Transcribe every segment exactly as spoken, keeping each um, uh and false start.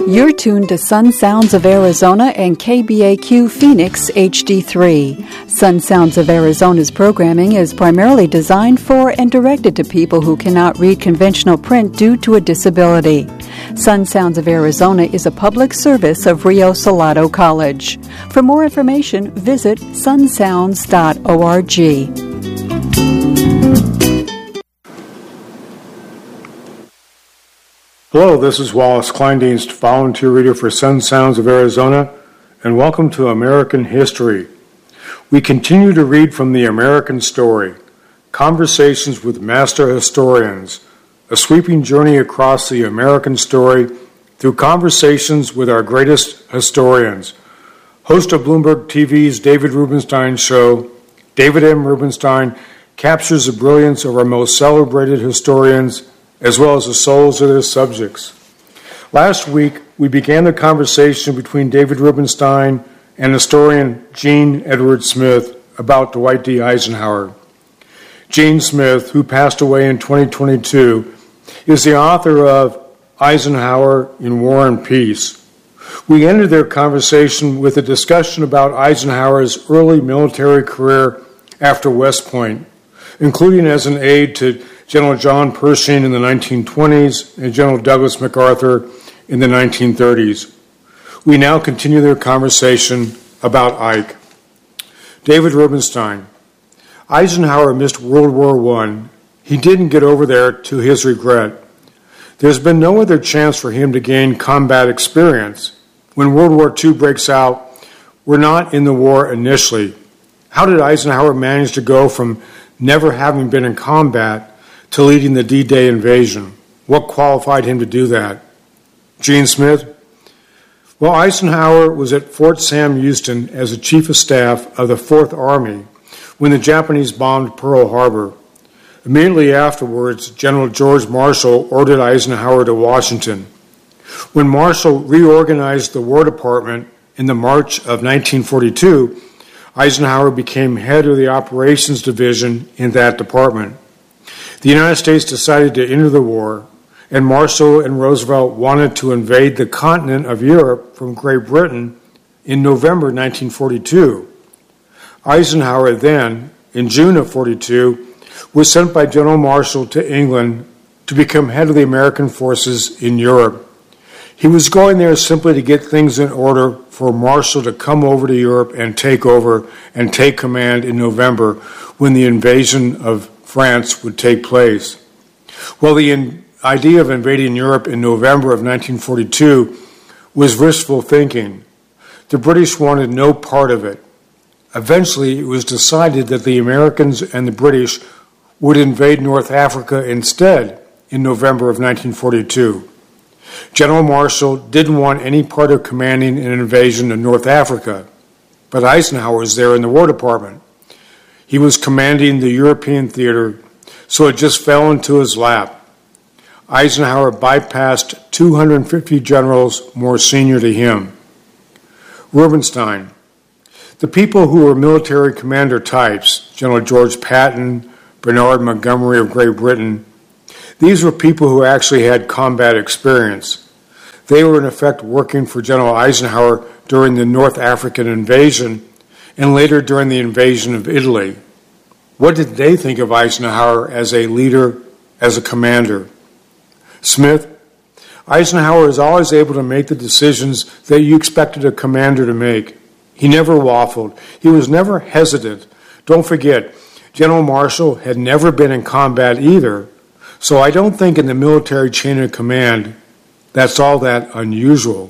You're tuned to Sun Sounds of Arizona and K B A Q Phoenix H D three. Sun Sounds of Arizona's programming is primarily designed for and directed to people who cannot read conventional print due to a disability. Sun Sounds of Arizona is a public service of Rio Salado College. For more information, visit sun sounds dot org. Hello, this is Wallace Kleindienst, volunteer reader for Sun Sounds of Arizona, and welcome to American History. We continue to read from the American Story, Conversations with Master Historians, a sweeping journey across the American story through conversations with our greatest historians. Host of Bloomberg T V's David Rubenstein show, David M. Rubenstein captures the brilliance of our most celebrated historians as well as the souls of their subjects. Last week, we began the conversation between David Rubenstein and historian Gene Edward Smith about Dwight D. Eisenhower. Gene Smith, who passed away in twenty twenty-two, is the author of Eisenhower in War and Peace. We ended their conversation with a discussion about Eisenhower's early military career after West Point, including as an aide to General John Pershing in the nineteen twenties and General Douglas MacArthur in the nineteen thirties. We now continue their conversation about Ike. David Rubenstein. Eisenhower missed World War One. He didn't get over there to his regret. There's been no other chance for him to gain combat experience. When World War Two breaks out, we're not in the war initially. How did Eisenhower manage to go from never having been in combat to leading the D-Day invasion? What qualified him to do that? Gene Smith? Well, Eisenhower was at Fort Sam Houston as the Chief of Staff of the Fourth Army when the Japanese bombed Pearl Harbor. Immediately afterwards, General George Marshall ordered Eisenhower to Washington. When Marshall reorganized the War Department in the March of nineteen forty-two, Eisenhower became head of the Operations Division in that department. The United States decided to enter the war, and Marshall and Roosevelt wanted to invade the continent of Europe from Great Britain in November nineteen forty-two. Eisenhower then, in June of forty-two, was sent by General Marshall to England to become head of the American forces in Europe. He was going there simply to get things in order for Marshall to come over to Europe and take over and take command in November when the invasion of France would take place. Well, the in- idea of invading Europe in November of nineteen forty-two was wishful thinking. The British wanted no part of it. Eventually, it was decided that the Americans and the British would invade North Africa instead in November of nineteen forty-two. General Marshall didn't want any part of commanding an invasion of North Africa, but Eisenhower was there in the War Department. He was commanding the European theater, so it just fell into his lap. Eisenhower bypassed two hundred fifty generals more senior to him. Rubenstein. The people who were military commander types, General George Patton, Bernard Montgomery of Great Britain, these were people who actually had combat experience. They were in effect working for General Eisenhower during the North African invasion and later during the invasion of Italy. What did they think of Eisenhower as a leader, as a commander? Smith? Eisenhower is always able to make the decisions that you expected a commander to make. He never waffled. He was never hesitant. Don't forget, General Marshall had never been in combat either, so I don't think in the military chain of command that's all that unusual.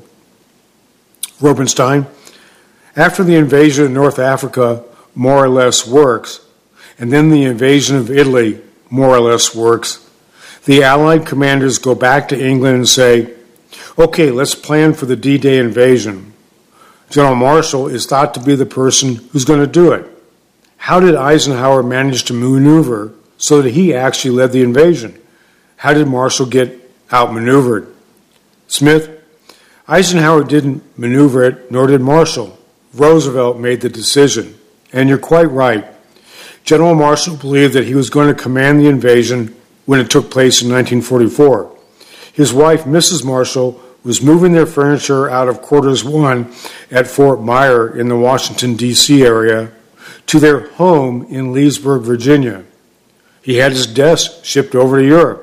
Rubenstein? After the invasion of North Africa more or less works, and then the invasion of Italy more or less works, the Allied commanders go back to England and say, okay, let's plan for the D-Day invasion. General Marshall is thought to be the person who's going to do it. How did Eisenhower manage to maneuver so that he actually led the invasion? How did Marshall get outmaneuvered? Smith? Eisenhower didn't maneuver it, nor did Marshall. Roosevelt made the decision. And you're quite right. General Marshall believed that he was going to command the invasion when it took place in nineteen forty-four. His wife, Missus Marshall, was moving their furniture out of Quarters One at Fort Myer in the Washington, D C area to their home in Leesburg, Virginia. He had his desk shipped over to Europe.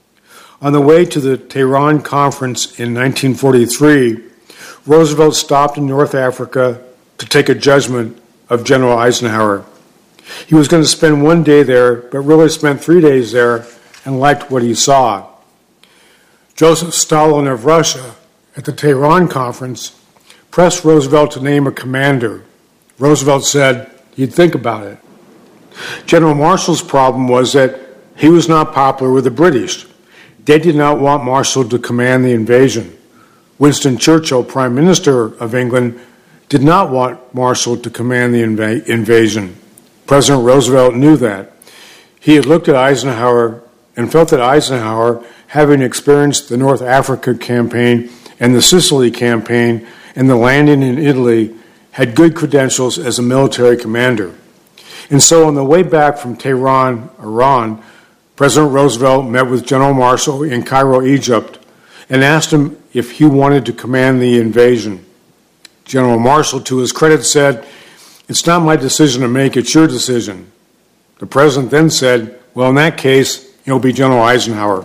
On the way to the Tehran Conference in nineteen forty-three, Roosevelt stopped in North Africa to take a judgment of General Eisenhower. He was going to spend one day there, but really spent three days there and liked what he saw. Joseph Stalin of Russia, at the Tehran Conference, pressed Roosevelt to name a commander. Roosevelt said he'd think about it. General Marshall's problem was that he was not popular with the British. They did not want Marshall to command the invasion. Winston Churchill, Prime Minister of England, did not want Marshall to command the inv- invasion. President Roosevelt knew that. He had looked at Eisenhower and felt that Eisenhower, having experienced the North Africa campaign and the Sicily campaign and the landing in Italy, had good credentials as a military commander. And so on the way back from Tehran, Iran, President Roosevelt met with General Marshall in Cairo, Egypt, and asked him if he wanted to command the invasion. General Marshall, to his credit, said, "It's not my decision to make, it's your decision." The president then said, "Well, in that case, it'll be General Eisenhower."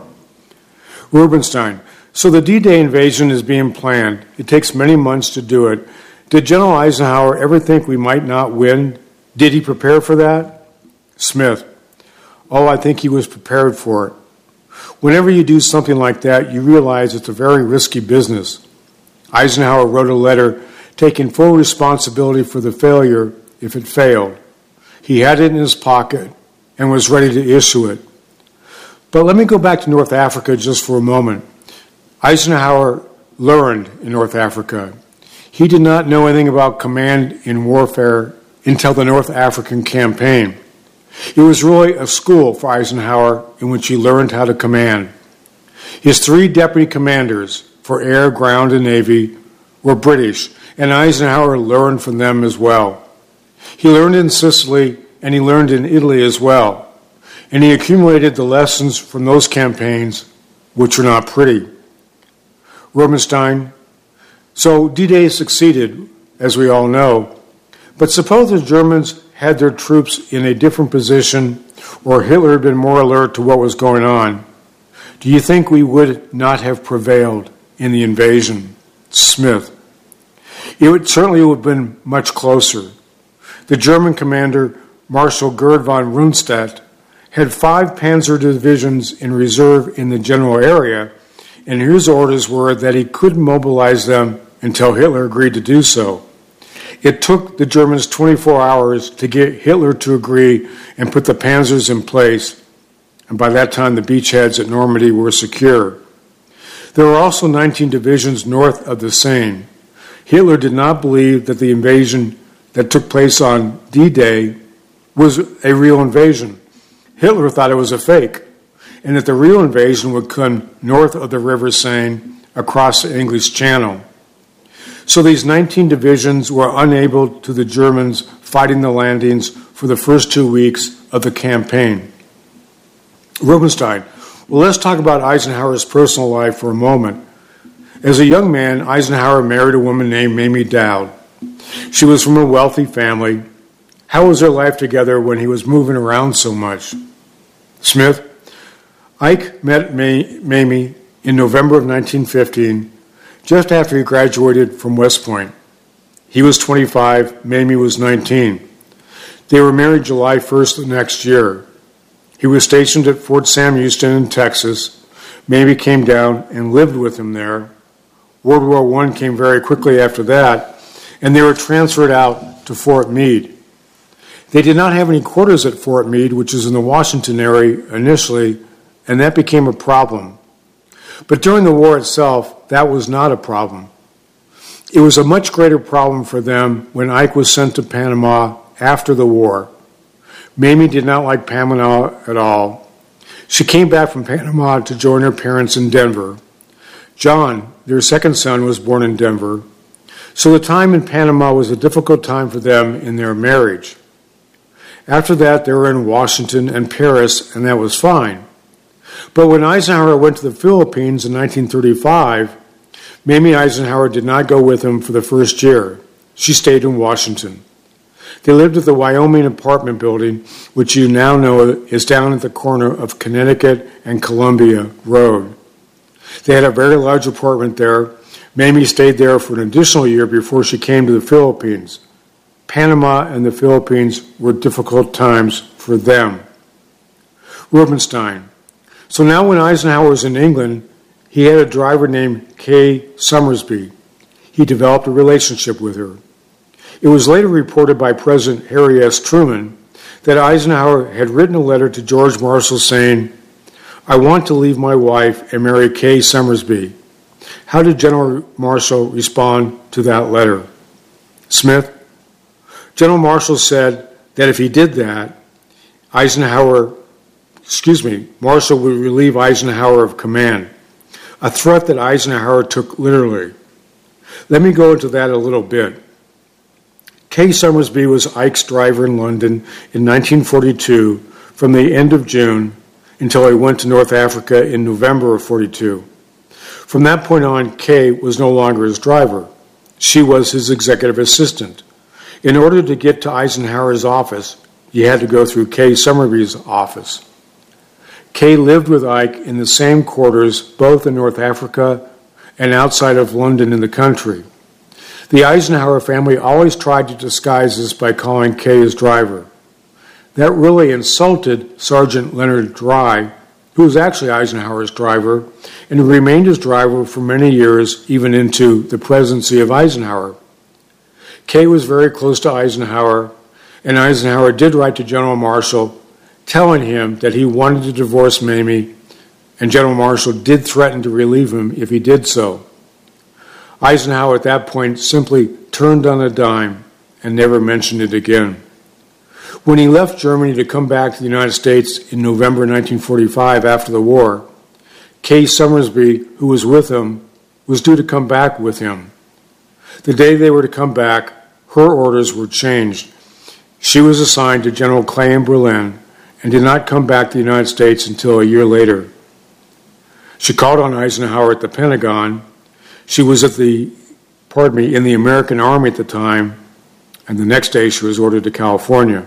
Rubenstein. So the D-Day invasion is being planned. It takes many months to do it. Did General Eisenhower ever think we might not win? Did he prepare for that? Smith. Oh, I think he was prepared for it. Whenever you do something like that, you realize it's a very risky business. Eisenhower wrote a letter taking full responsibility for the failure if it failed. He had it in his pocket and was ready to issue it. But let me go back to North Africa just for a moment. Eisenhower learned in North Africa. He did not know anything about command in warfare until the North African campaign. It was really a school for Eisenhower in which he learned how to command. His three deputy commanders for air, ground, and navy were British, and Eisenhower learned from them as well. He learned in Sicily, and he learned in Italy as well, and he accumulated the lessons from those campaigns, which were not pretty. Rubenstein. So D-Day succeeded, as we all know, but suppose the Germans had their troops in a different position, or Hitler had been more alert to what was going on. Do you think we would not have prevailed in the invasion? Smith. It would, certainly would have been much closer. The German commander, Marshal Gerd von Rundstedt, had five panzer divisions in reserve in the general area, and his orders were that he couldn't mobilize them until Hitler agreed to do so. It took the Germans twenty-four hours to get Hitler to agree and put the panzers in place, and by that time the beachheads at Normandy were secure. There were also nineteen divisions north of the Seine. Hitler did not believe that the invasion that took place on D-Day was a real invasion. Hitler thought it was a fake, and that the real invasion would come north of the River Seine across the English Channel. So these nineteen divisions were unable to the Germans fighting the landings for the first two weeks of the campaign. Rubenstein. Well, let's talk about Eisenhower's personal life for a moment. As a young man, Eisenhower married a woman named Mamie Dowd. She was from a wealthy family. How was their life together when he was moving around so much? Smith. Ike met May- Mamie in November of nineteen fifteen, just after he graduated from West Point. He was twenty-five, Mamie was nineteen. They were married July first the next year. He was stationed at Fort Sam Houston in Texas. Mamie came down and lived with him there. World War One came very quickly after that, and they were transferred out to Fort Meade. They did not have any quarters at Fort Meade, which is in the Washington area initially, and that became a problem. But during the war itself, that was not a problem. It was a much greater problem for them when Ike was sent to Panama after the war. Mamie did not like Panama at all. She came back from Panama to join her parents in Denver. John, their second son, was born in Denver. So the time in Panama was a difficult time for them in their marriage. After that, they were in Washington and Paris, and that was fine. But when Eisenhower went to the Philippines in nineteen thirty-five, Mamie Eisenhower did not go with him for the first year. She stayed in Washington. They lived at the Wyoming apartment building, which you now know is down at the corner of Connecticut and Columbia Road. They had a very large apartment there. Mamie stayed there for an additional year before she came to the Philippines. Panama and the Philippines were difficult times for them. Rubenstein. So now when Eisenhower was in England, he had a driver named Kay Summersby. He developed a relationship with her. It was later reported by President Harry S. Truman that Eisenhower had written a letter to George Marshall saying, "I want to leave my wife and marry Kay Summersby." How did General Marshall respond to that letter? Smith? General Marshall said that if he did that, Eisenhower, excuse me, Marshall would relieve Eisenhower of command, a threat that Eisenhower took literally. Let me go into that a little bit. Kay Summersby was Ike's driver in London in nineteen forty-two from the end of June until he went to North Africa in November of forty-two. From that point on, Kay was no longer his driver. She was his executive assistant. In order to get to Eisenhower's office, you had to go through Kay Summersby's office. Kay lived with Ike in the same quarters, both in North Africa and outside of London in the country. The Eisenhower family always tried to disguise this by calling Kay his driver. That really insulted Sergeant Leonard Dry, who was actually Eisenhower's driver, and who remained his driver for many years, even into the presidency of Eisenhower. Kay was very close to Eisenhower, and Eisenhower did write to General Marshall telling him that he wanted to divorce Mamie, and General Marshall did threaten to relieve him if he did so. Eisenhower at that point simply turned on a dime and never mentioned it again. When he left Germany to come back to the United States in November nineteen forty-five after the war, Kay Summersby, who was with him, was due to come back with him. The day they were to come back, her orders were changed. She was assigned to General Clay in Berlin and did not come back to the United States until a year later. She called on Eisenhower at the Pentagon. She was at the, pardon me, in the American Army at the time, and the next day she was ordered to California.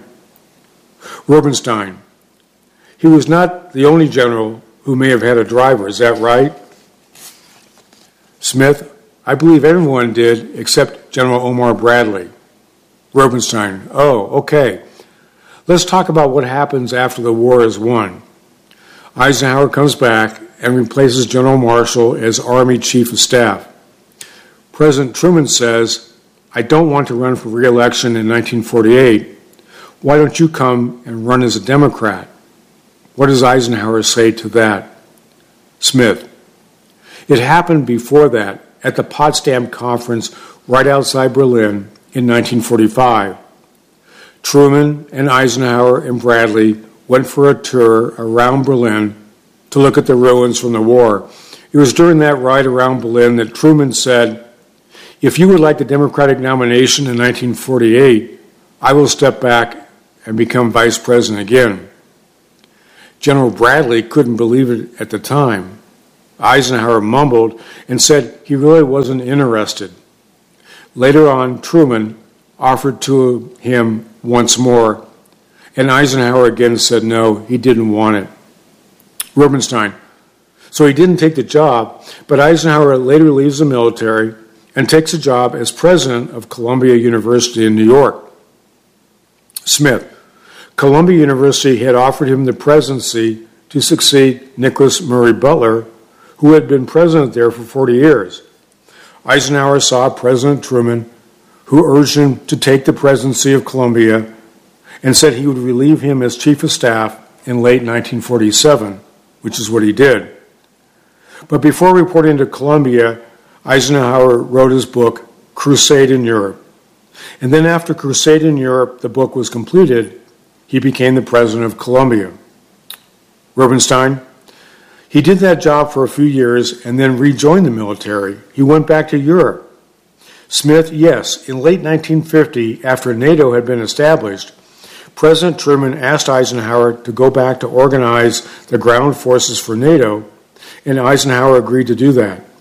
Rubenstein. He was not the only general who may have had a driver, is that right? Smith. I believe everyone did except General Omar Bradley. Rubenstein. Oh, okay. Let's talk about what happens after the war is won. Eisenhower comes back and replaces General Marshall as Army Chief of Staff. President Truman says, "I don't want to run for re-election in nineteen forty-eight. Why don't you come and run as a Democrat?" What does Eisenhower say to that? Smith. It happened before that at the Potsdam Conference right outside Berlin in nineteen forty-five. Truman and Eisenhower and Bradley went for a tour around Berlin to look at the ruins from the war. It was during that ride around Berlin that Truman said, "If you would like the Democratic nomination in nineteen forty-eight, I will step back and become vice president again." General Bradley couldn't believe it at the time. Eisenhower mumbled and said he really wasn't interested. Later on, Truman offered to him once more, and Eisenhower again said no, he didn't want it. Rubenstein. So he didn't take the job, but Eisenhower later leaves the military and takes a job as president of Columbia University in New York. Smith. Columbia University had offered him the presidency to succeed Nicholas Murray Butler, who had been president there for forty years. Eisenhower saw President Truman, who urged him to take the presidency of Columbia, and said he would relieve him as chief of staff in late nineteen forty-seven, which is what he did. But before reporting to Columbia, Eisenhower wrote his book, Crusade in Europe. And then after Crusade in Europe, the book was completed, he became the president of Columbia. Rubenstein. He did that job for a few years and then rejoined the military. He went back to Europe. Smith. Yes, in late nineteen fifty, after NATO had been established, President Truman asked Eisenhower to go back to organize the ground forces for NATO, and Eisenhower agreed to do that.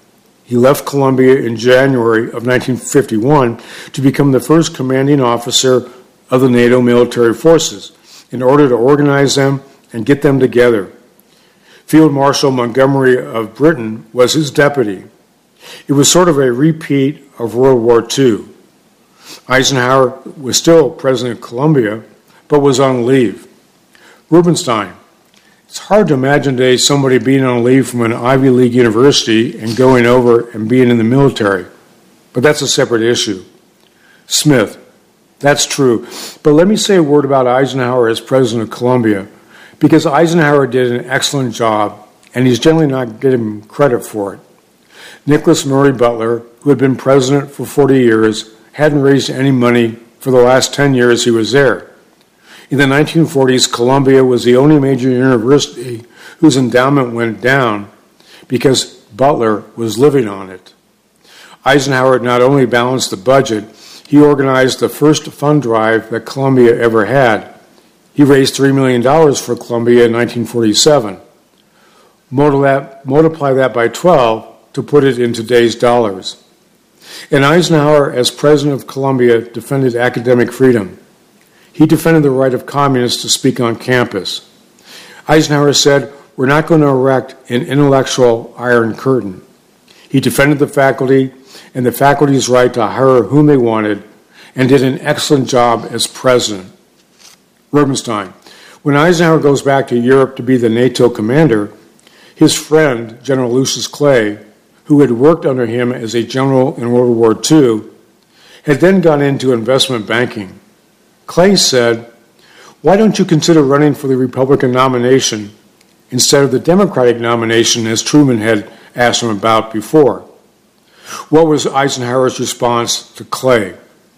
He left Colombia in January of nineteen fifty-one to become the first commanding officer of the NATO military forces in order to organize them and get them together. Field Marshal Montgomery of Britain was his deputy. It was sort of a repeat of World War Two. Eisenhower was still president of Colombia, but was on leave. Rubenstein. It's hard to imagine today somebody being on leave from an Ivy League university and going over and being in the military, but that's a separate issue. Smith. That's true, but let me say a word about Eisenhower as president of Colombia, because Eisenhower did an excellent job, and he's generally not getting credit for it. Nicholas Murray Butler, who had been president for forty years, hadn't raised any money for the last ten years he was there. In the nineteen forties, Columbia was the only major university whose endowment went down because Butler was living on it. Eisenhower not only balanced the budget, he organized the first fund drive that Columbia ever had. He raised three million dollars for Columbia in nineteen forty-seven. Multiply that by twelve to put it in today's dollars. And Eisenhower, as president of Columbia, defended academic freedom. He defended the right of communists to speak on campus. Eisenhower said, "We're not going to erect an intellectual iron curtain." He defended the faculty and the faculty's right to hire whom they wanted, and did an excellent job as president. Rubenstein. When Eisenhower goes back to Europe to be the NATO commander, his friend, General Lucius Clay, who had worked under him as a general in World War Two, had then gone into investment banking. Clay said, "Why don't you consider running for the Republican nomination instead of the Democratic nomination as Truman had asked him about before?" What was Eisenhower's response to Clay?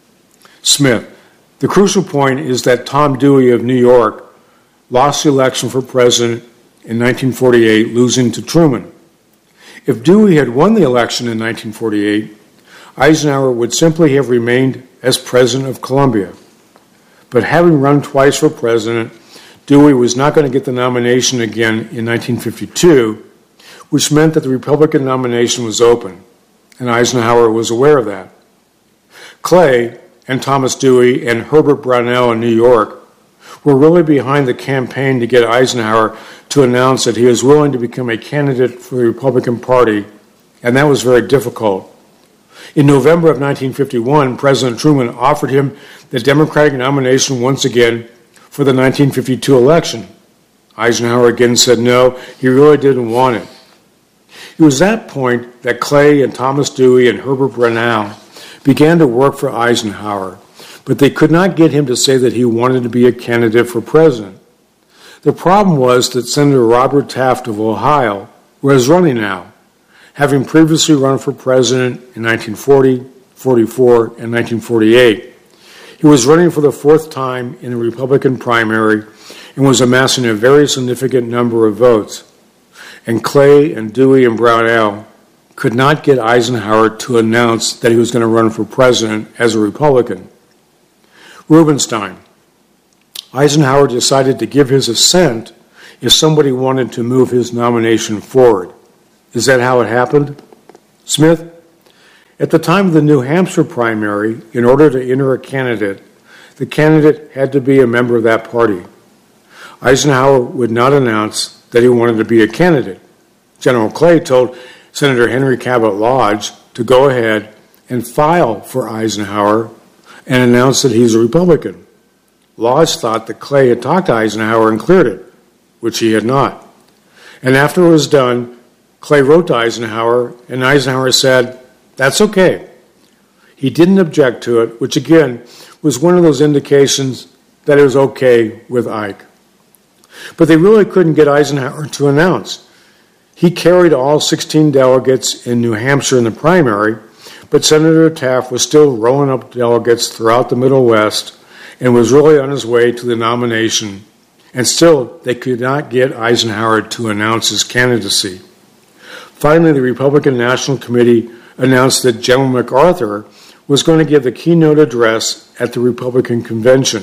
Smith. The crucial point is that Tom Dewey of New York lost the election for president in nineteen forty-eight, losing to Truman. If Dewey had won the election in nineteen forty-eight, Eisenhower would simply have remained as president of Colombia. But having run twice for president, Dewey was not going to get the nomination again in nineteen fifty-two, which meant that the Republican nomination was open, and Eisenhower was aware of that. Clay and Thomas Dewey and Herbert Brownell in New York were really behind the campaign to get Eisenhower to announce that he was willing to become a candidate for the Republican Party, and that was very difficult. In November of nineteen fifty-one, President Truman offered him the Democratic nomination once again for the nineteen fifty-two election. Eisenhower again said no, he really didn't want it. It was that point that Clay and Thomas Dewey and Herbert Brownell began to work for Eisenhower, but they could not get him to say that he wanted to be a candidate for president. The problem was that Senator Robert Taft of Ohio was running now, having previously run for president in nineteen forty, forty-four, and nineteen forty-eight. He was running for the fourth time in the Republican primary and was amassing a very significant number of votes. And Clay and Dewey and Brownell could not get Eisenhower to announce that he was going to run for president as a Republican. Rubenstein. Eisenhower decided to give his assent if somebody wanted to move his nomination forward. Is that how it happened? Smith. At the time of the New Hampshire primary, in order to enter a candidate, the candidate had to be a member of that party. Eisenhower would not announce that he wanted to be a candidate. General Clay told Senator Henry Cabot Lodge to go ahead and file for Eisenhower and announce that he's a Republican. Lodge thought that Clay had talked to Eisenhower and cleared it, which he had not. And after it was done, Clay wrote to Eisenhower, and Eisenhower said, "That's okay." He didn't object to it, which again was one of those indications that it was okay with Ike. But they really couldn't get Eisenhower to announce. He carried all sixteen delegates in New Hampshire in the primary, but Senator Taft was still rolling up delegates throughout the Middle West and was really on his way to the nomination, and still they could not get Eisenhower to announce his candidacy. Finally, the Republican National Committee announced that General MacArthur was going to give the keynote address at the Republican convention.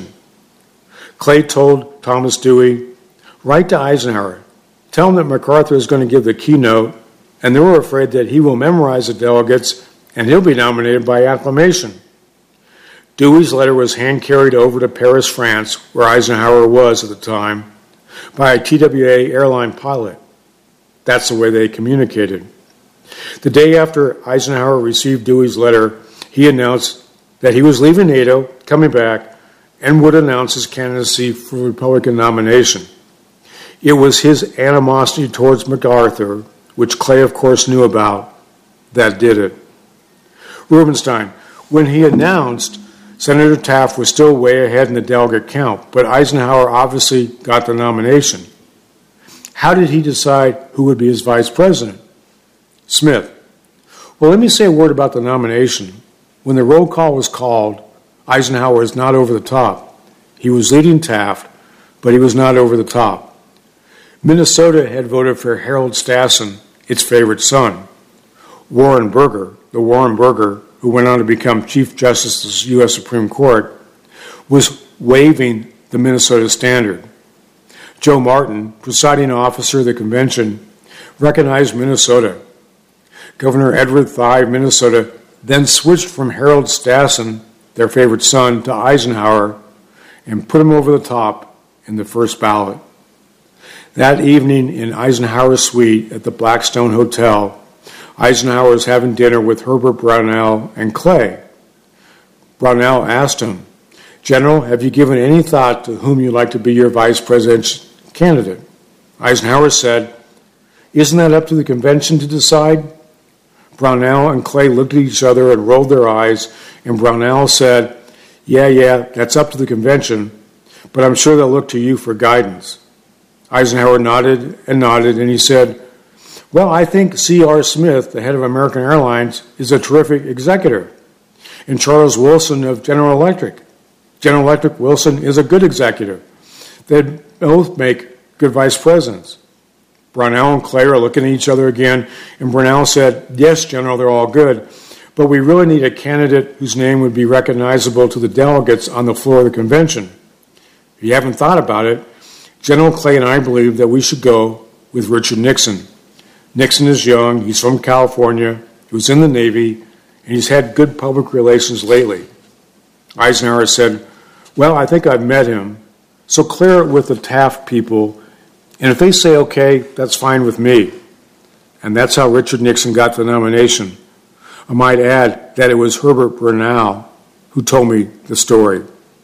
Clay told Thomas Dewey, "Write to Eisenhower. Tell him that MacArthur is going to give the keynote and they were afraid that he will memorize the delegates and he'll be nominated by acclamation. Dewey's letter was hand-carried over to Paris, France, where Eisenhower was at the time, by a T W A airline pilot. That's the way they communicated. The day after Eisenhower received Dewey's letter, he announced that he was leaving NATO, coming back, and would announce his candidacy for Republican nomination. It was his animosity towards MacArthur, which Clay, of course, knew about, that did it. Rubenstein, when he announced, Senator Taft was still way ahead in the delegate count, but Eisenhower obviously got the nomination. How did he decide who would be his vice president? Smith, well, let me say a word about the nomination. When the roll call was called, Eisenhower was not over the top. He was leading Taft, but he was not over the top. Minnesota had voted for Harold Stassen, its favorite son. Warren Burger, the Warren Burger, who went on to become Chief Justice of the U S Supreme Court, was waving the Minnesota standard. Joe Martin, presiding officer of the convention, recognized Minnesota. Governor Edward Thye of Minnesota then switched from Harold Stassen, their favorite son, to Eisenhower and put him over the top in the first ballot. That evening in Eisenhower's suite at the Blackstone Hotel, Eisenhower was having dinner with Herbert Brownell and Clay. Brownell asked him, General, have you given any thought to whom you'd like to be your vice presidential candidate? Eisenhower said, isn't that up to the convention to decide? Brownell and Clay looked at each other and rolled their eyes, and Brownell said, yeah, yeah, that's up to the convention, but I'm sure they'll look to you for guidance. Eisenhower nodded and nodded, and he said, well, I think C R Smith, the head of American Airlines, is a terrific executive, and Charles Wilson of General Electric. General Electric Wilson is a good executive. They'd both make good vice presidents. Brownell and Clay are looking at each other again, and Brownell said, yes, General, they're all good, but we really need a candidate whose name would be recognizable to the delegates on the floor of the convention. If you haven't thought about it, General Clay and I believe that we should go with Richard Nixon. Nixon is young, he's from California, he was in the Navy, and he's had good public relations lately. Eisenhower said, well, I think I've met him, so clear it with the Taft people, and if they say okay, that's fine with me. And that's how Richard Nixon got the nomination. I might add that it was Herbert Brownell who told me the story.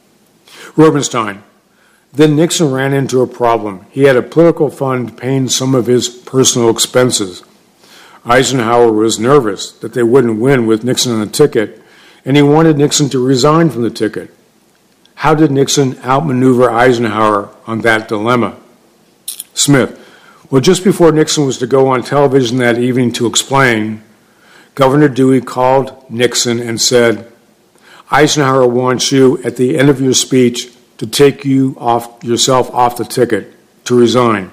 Rubenstein. Then Nixon ran into a problem. He had a political fund paying some of his personal expenses. Eisenhower was nervous that they wouldn't win with Nixon on the ticket, and he wanted Nixon to resign from the ticket. How did Nixon outmaneuver Eisenhower on that dilemma? Smith. Well, just before Nixon was to go on television that evening to explain, Governor Dewey called Nixon and said, Eisenhower wants you at the end of your speech to take you off yourself off the ticket, to resign.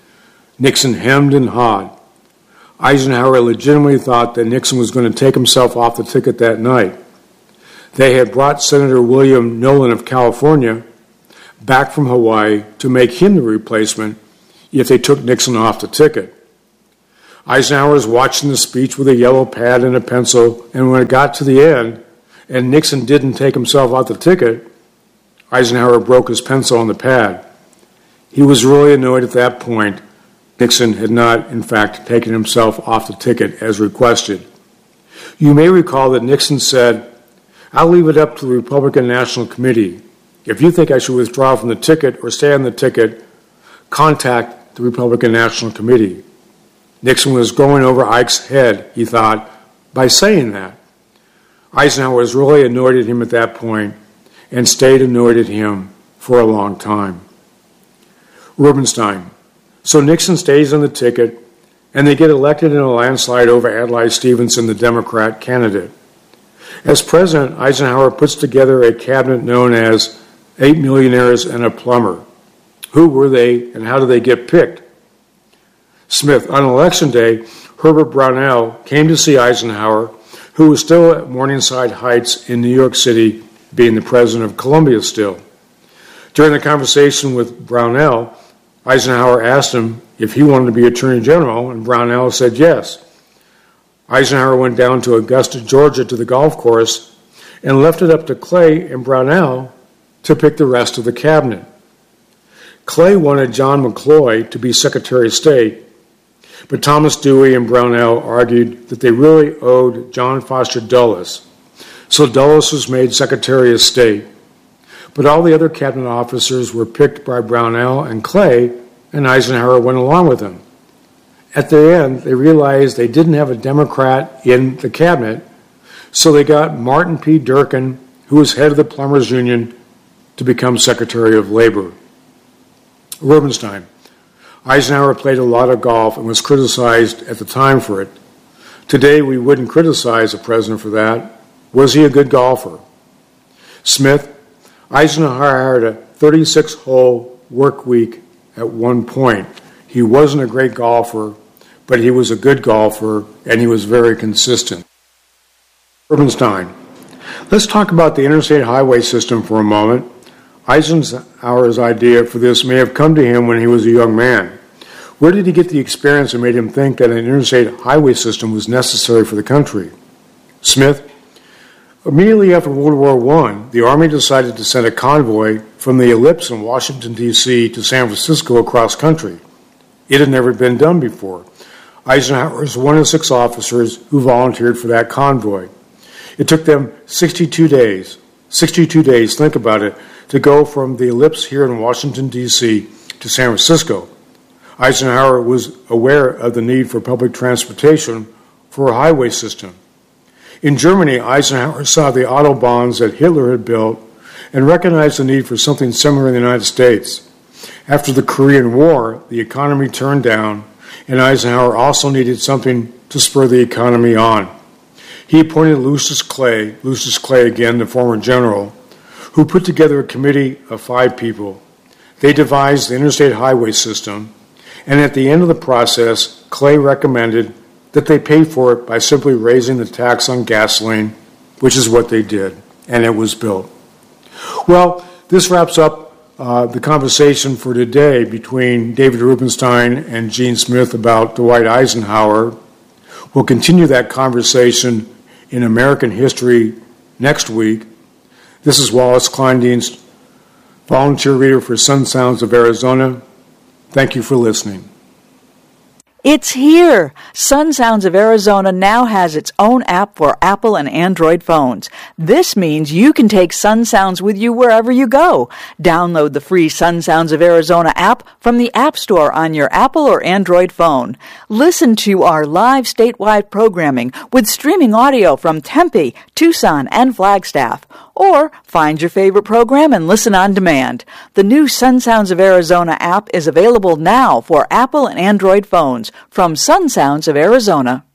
Nixon hemmed and hawed. Eisenhower legitimately thought that Nixon was going to take himself off the ticket that night. They had brought Senator William Nolan of California back from Hawaii to make him the replacement if they took Nixon off the ticket. Eisenhower was watching the speech with a yellow pad and a pencil, and when it got to the end and Nixon didn't take himself off the ticket, Eisenhower broke his pencil on the pad. He was really annoyed at that point. Nixon had not, in fact, taken himself off the ticket as requested. You may recall that Nixon said, I'll leave it up to the Republican National Committee. If you think I should withdraw from the ticket or stay on the ticket, contact the Republican National Committee. Nixon was going over Ike's head, he thought, by saying that. Eisenhower was really annoyed at him at that point and stayed annoyed at him for a long time. Rubenstein. So Nixon stays on the ticket, and they get elected in a landslide over Adlai Stevenson, the Democrat candidate. As president, Eisenhower puts together a cabinet known as Eight Millionaires and a Plumber. Who were they, and how did they get picked? Smith. On election day, Herbert Brownell came to see Eisenhower, who was still at Morningside Heights in New York City, being the president of Columbia still. During the conversation with Brownell, Eisenhower asked him if he wanted to be Attorney General, and Brownell said yes. Eisenhower went down to Augusta, Georgia to the golf course and left it up to Clay and Brownell to pick the rest of the cabinet. Clay wanted John McCloy to be Secretary of State, but Thomas Dewey and Brownell argued that they really owed John Foster Dulles, so Dulles was made Secretary of State. But all the other cabinet officers were picked by Brownell and Clay, and Eisenhower went along with them. At the end, they realized they didn't have a Democrat in the cabinet, so they got Martin P. Durkin, who was head of the Plumbers Union, to become Secretary of Labor. Rubenstein. Eisenhower played a lot of golf and was criticized at the time for it. Today, we wouldn't criticize a president for that. Was he a good golfer? Smith. Eisenhower had a thirty-six hole work week at one point. He wasn't a great golfer, but he was a good golfer, and he was very consistent. Rubenstein. Let's talk about the interstate highway system for a moment. Eisenhower's idea for this may have come to him when he was a young man. Where did he get the experience that made him think that an interstate highway system was necessary for the country? Smith. Immediately after World War One, the Army decided to send a convoy from the Ellipse in Washington, D C to San Francisco across country. It had never been done before. Eisenhower was one of six officers who volunteered for that convoy. It took them sixty-two days, sixty-two days, think about it, to go from the Ellipse here in Washington, D C to San Francisco. Eisenhower was aware of the need for public transportation for a highway system. In Germany, Eisenhower saw the Autobahns that Hitler had built and recognized the need for something similar in the United States. After the Korean War, the economy turned down, and Eisenhower also needed something to spur the economy on. He appointed Lucius Clay, Lucius Clay again, the former general, who put together a committee of five people. They devised the interstate highway system, and at the end of the process, Clay recommended that they pay for it by simply raising the tax on gasoline, which is what they did, and it was built. Well, this wraps up uh, the conversation for today between David Rubenstein and Gene Smith about Dwight Eisenhower. We'll continue that conversation in American history next week. This is Wallace Kleindienst, volunteer reader for Sun Sounds of Arizona. Thank you for listening. It's here! Sun Sounds of Arizona now has its own app for Apple and Android phones. This means you can take Sun Sounds with you wherever you go. Download the free Sun Sounds of Arizona app from the App Store on your Apple or Android phone. Listen to our live statewide programming with streaming audio from Tempe, Tucson, and Flagstaff. Or find your favorite program and listen on demand. The new Sun Sounds of Arizona app is available now for Apple and Android phones from Sun Sounds of Arizona.